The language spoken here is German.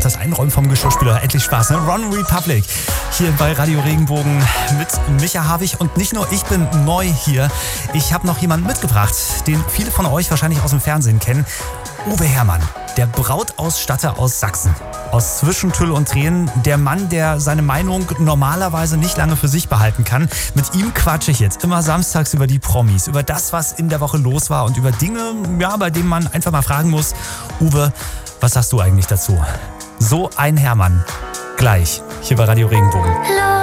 das Einräumen vom Geschirrspüler. Endlich Spaß, ne? One Republic hier bei Radio Regenbogen mit Micha Havig. Und nicht nur ich bin neu hier. Ich habe noch jemanden mitgebracht, den viele von euch wahrscheinlich aus dem Fernsehen kennen. Uwe Herrmann, der Brautausstatter aus Sachsen. Aus Zwischen Tüll und Tränen, der Mann, der seine Meinung normalerweise nicht lange für sich behalten kann. Mit ihm quatsche ich jetzt immer samstags über die Promis, über das, was in der Woche los war und über Dinge, ja, bei denen man einfach mal fragen muss, Uwe, was sagst du eigentlich dazu? So ein Herrmann. Gleich hier bei Radio Regenbogen.